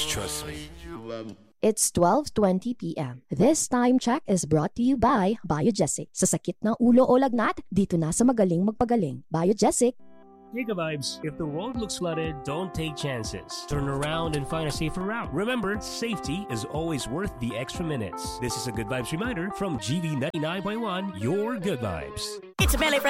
vibes, trust me. It's 12:20 p.m. This time check is brought to you by Biogesic. Sa sakit ng ulo o lagnat, dito na sa magaling magpagaling. Biogesic. Giga Vibes, if the road looks flooded, don't take chances. Turn around and find a safer route. Remember, safety is always worth the extra minutes. This is a Good Vibes reminder from GV 99.1, your Good Vibes. It's a Melee